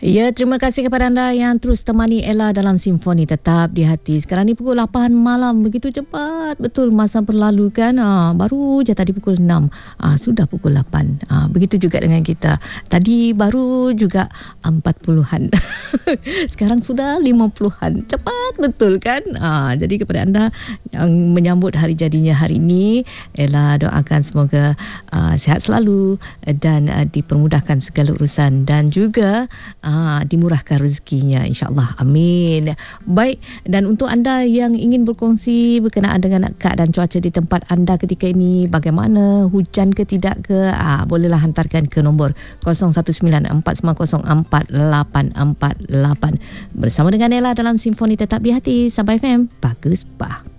Ya, terima kasih kepada anda yang terus temani Ella dalam Simfoni Tetap di Hati. Sekarang ni pukul 8 malam. Begitu cepat. Betul, masa berlalu kan. Baru je tadi pukul 6. Sudah pukul 8. Begitu juga dengan kita. Tadi baru juga 40-an. Sekarang sudah 50-an. Cepat betul kan? Jadi kepada anda yang menyambut hari jadinya hari ini, Ella doakan semoga sihat selalu dan dipermudahkan segala urusan dan juga dimurahkan rezekinya, insyaAllah. Amin. Baik, dan untuk anda yang ingin berkongsi berkenaan dengan keadaan cuaca di tempat anda ketika ini, bagaimana, hujan ke tidak ke, bolehlah hantarkan ke nombor 0194904848 bersama dengan Ella dalam Simfoni Tetap di Hati. Sabah FM, bagus bah.